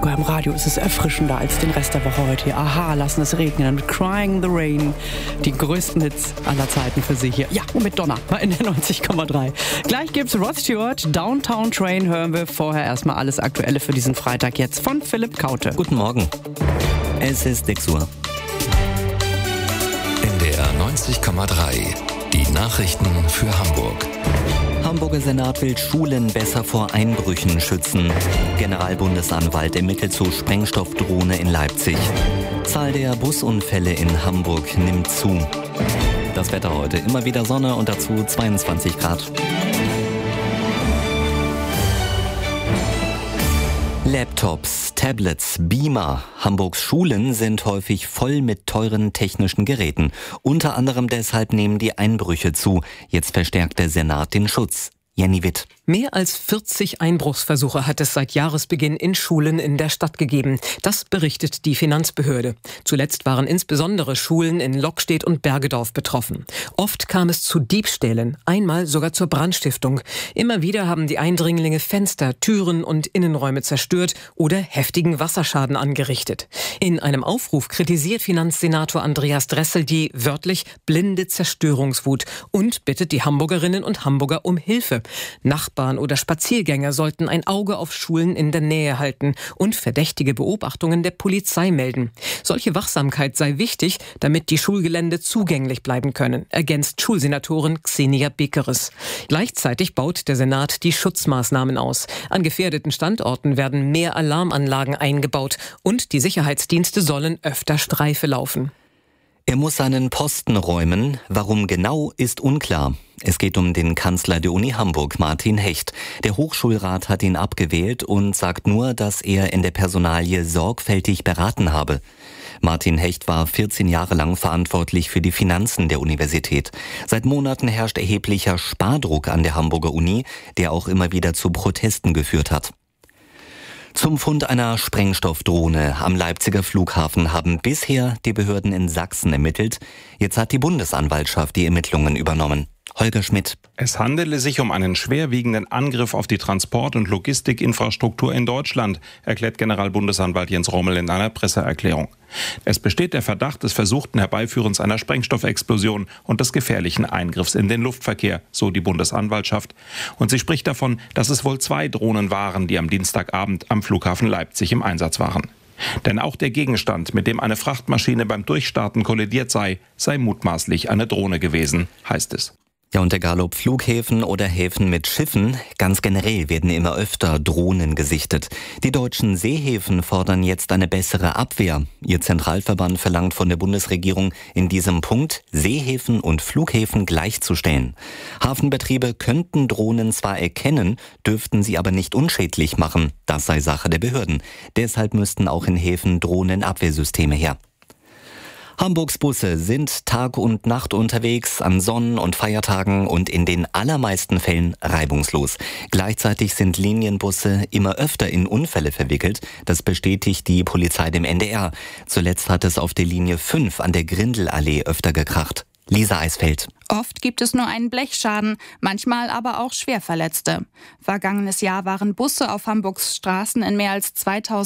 sogar im Radio ist es erfrischender als den Rest der Woche heute hier. Aha, lassen es regnen mit Crying the Rain. Die größten Hits aller Zeiten für Sie hier. Ja, und mit Donner in der 90,3. Gleich gibt's Rod Stewart, Downtown Train hören wir. Vorher erstmal alles Aktuelle für diesen Freitag jetzt von Philipp Kaute. Guten Morgen. Es ist 6 Uhr. NDR 90,3. Die Nachrichten für Hamburg. Hamburger Senat will Schulen besser vor Einbrüchen schützen. Generalbundesanwalt ermittelt zu Sprengstoffdrohne in Leipzig. Zahl der Busunfälle in Hamburg nimmt zu. Das Wetter heute, immer wieder Sonne und dazu 22 Grad. Laptops, Tablets, Beamer. Hamburgs Schulen sind häufig voll mit teuren technischen Geräten. Unter anderem deshalb nehmen die Einbrüche zu. Jetzt verstärkt der Senat den Schutz. Jenny Witt. Mehr als 40 Einbruchsversuche hat es seit Jahresbeginn in Schulen in der Stadt gegeben. Das berichtet die Finanzbehörde. Zuletzt waren insbesondere Schulen in Lockstedt und Bergedorf betroffen. Oft kam es zu Diebstählen, einmal sogar zur Brandstiftung. Immer wieder haben die Eindringlinge Fenster, Türen und Innenräume zerstört oder heftigen Wasserschaden angerichtet. In einem Aufruf kritisiert Finanzsenator Andreas Dressel die wörtlich blinde Zerstörungswut und bittet die Hamburgerinnen und Hamburger um Hilfe. Nachbarn oder Spaziergänger sollten ein Auge auf Schulen in der Nähe halten und verdächtige Beobachtungen der Polizei melden. Solche Wachsamkeit sei wichtig, damit die Schulgelände zugänglich bleiben können, ergänzt Schulsenatorin Xenia Bekeres. Gleichzeitig baut der Senat die Schutzmaßnahmen aus. An gefährdeten Standorten werden mehr Alarmanlagen eingebaut und die Sicherheitsdienste sollen öfter Streife laufen. Er muss seinen Posten räumen. Warum genau, ist unklar. Es geht um den Kanzler der Uni Hamburg, Martin Hecht. Der Hochschulrat hat ihn abgewählt und sagt nur, dass er in der Personalie sorgfältig beraten habe. Martin Hecht war 14 Jahre lang verantwortlich für die Finanzen der Universität. Seit Monaten herrscht erheblicher Spardruck an der Hamburger Uni, der auch immer wieder zu Protesten geführt hat. Zum Fund einer Sprengstoffdrohne am Leipziger Flughafen haben bisher die Behörden in Sachsen ermittelt. Jetzt hat die Bundesanwaltschaft die Ermittlungen übernommen. Holger Schmidt. Es handele sich um einen schwerwiegenden Angriff auf die Transport- und Logistikinfrastruktur in Deutschland, erklärt Generalbundesanwalt Jens Rommel in einer Presseerklärung. Es besteht der Verdacht des versuchten Herbeiführens einer Sprengstoffexplosion und des gefährlichen Eingriffs in den Luftverkehr, so die Bundesanwaltschaft. Und sie spricht davon, dass es wohl 2 Drohnen waren, die am Dienstagabend am Flughafen Leipzig im Einsatz waren. Denn auch der Gegenstand, mit dem eine Frachtmaschine beim Durchstarten kollidiert sei mutmaßlich eine Drohne gewesen, heißt es. Ja, und egal ob Flughäfen oder Häfen mit Schiffen, ganz generell werden immer öfter Drohnen gesichtet. Die deutschen Seehäfen fordern jetzt eine bessere Abwehr. Ihr Zentralverband verlangt von der Bundesregierung, in diesem Punkt Seehäfen und Flughäfen gleichzustellen. Hafenbetriebe könnten Drohnen zwar erkennen, dürften sie aber nicht unschädlich machen. Das sei Sache der Behörden. Deshalb müssten auch in Häfen Drohnenabwehrsysteme her. Hamburgs Busse sind Tag und Nacht unterwegs, an Sonnen- und Feiertagen und in den allermeisten Fällen reibungslos. Gleichzeitig sind Linienbusse immer öfter in Unfälle verwickelt. Das bestätigt die Polizei dem NDR. Zuletzt hat es auf der Linie 5 an der Grindelallee öfter gekracht. Lisa Eisfeld. Oft gibt es nur einen Blechschaden, manchmal aber auch Schwerverletzte. Vergangenes Jahr waren Busse auf Hamburgs Straßen in mehr als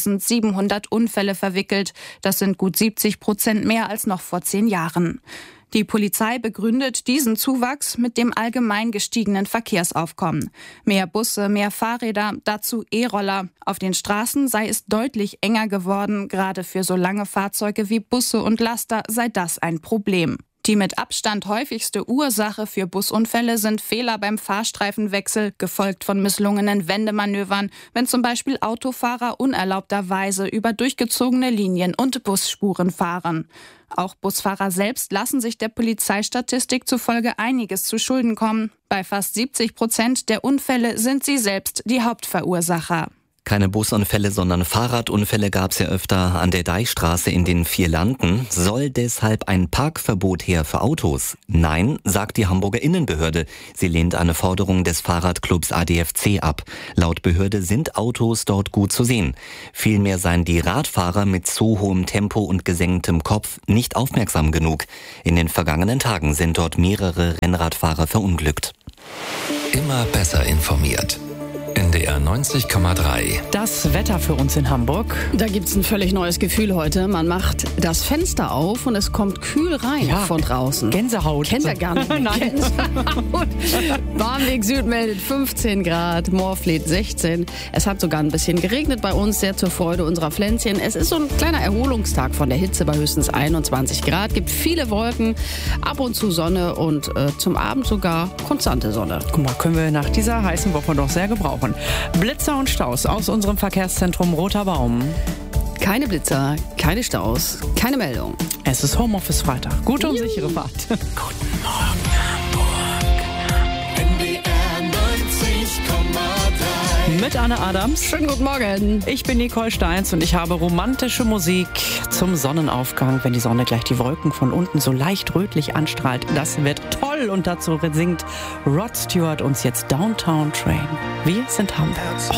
2700 Unfälle verwickelt. Das sind gut 70% mehr als noch vor 10 Jahren. Die Polizei begründet diesen Zuwachs mit dem allgemein gestiegenen Verkehrsaufkommen. Mehr Busse, mehr Fahrräder, dazu E-Roller. Auf den Straßen sei es deutlich enger geworden. Gerade für so lange Fahrzeuge wie Busse und Laster sei das ein Problem. Die mit Abstand häufigste Ursache für Busunfälle sind Fehler beim Fahrstreifenwechsel, gefolgt von misslungenen Wendemanövern, wenn zum Beispiel Autofahrer unerlaubterweise über durchgezogene Linien und Busspuren fahren. Auch Busfahrer selbst lassen sich der Polizeistatistik zufolge einiges zu Schulden kommen. Bei fast 70% der Unfälle sind sie selbst die Hauptverursacher. Keine Busunfälle, sondern Fahrradunfälle gab es ja öfter an der Deichstraße in den 4 Landen. Soll deshalb ein Parkverbot her für Autos? Nein, sagt die Hamburger Innenbehörde. Sie lehnt eine Forderung des Fahrradclubs ADFC ab. Laut Behörde sind Autos dort gut zu sehen. Vielmehr seien die Radfahrer mit zu hohem Tempo und gesenktem Kopf nicht aufmerksam genug. In den vergangenen Tagen sind dort mehrere Rennradfahrer verunglückt. Immer besser informiert. NDR 90,3. Das Wetter für uns in Hamburg. Da gibt's ein völlig neues Gefühl heute. Man macht das Fenster auf und es kommt kühl rein von draußen. Gänsehaut. Kennt ihr gar nicht. Nein. Gänsehaut. Barmbek Süd meldet 15 Grad, Moorfleet 16. Es hat sogar ein bisschen geregnet bei uns, sehr zur Freude unserer Pflänzchen. Es ist so ein kleiner Erholungstag von der Hitze bei höchstens 21 Grad. Gibt viele Wolken, ab und zu Sonne und zum Abend sogar konstante Sonne. Guck mal, können wir nach dieser heißen Woche doch sehr gebrauchen. Blitzer und Staus aus unserem Verkehrszentrum Roter Baum. Keine Blitzer, keine Staus, keine Meldung. Es ist Homeoffice Freitag. Gute und sichere Fahrt. Guten Morgen, Hamburg. NDR 90,3. Mit Anne Adams. Schönen guten Morgen. Ich bin Nicole Steins und ich habe romantische Musik zum Sonnenaufgang, wenn die Sonne gleich die Wolken von unten so leicht rötlich anstrahlt. Das wird toll und dazu singt Rod Stewart uns jetzt Downtown Train. Wir sind Hamburg.